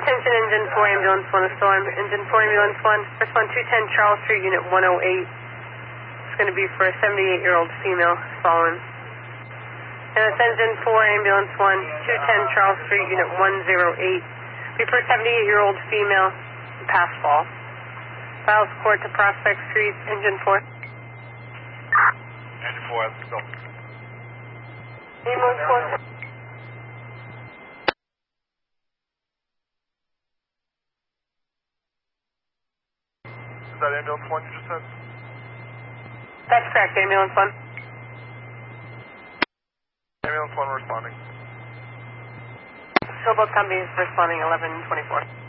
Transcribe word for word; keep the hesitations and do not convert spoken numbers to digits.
Attention engine four, ambulance one is still on. Engine four, ambulance one. Respond two ten Charles Street, unit one oh eight. It's going to be for a seventy-eight-year-old female fallen. And it's engine four, ambulance one, two ten Charles Street, unit one oh eight. Be for a seventy-eight-year-old female, pass fall. Files court to Prospect Street, engine four. Engine four, let's go. Ambulance four. Is that ambulance one you just said? That's correct, ambulance one. Ambulance one responding. So both companies responding eleven twenty-four.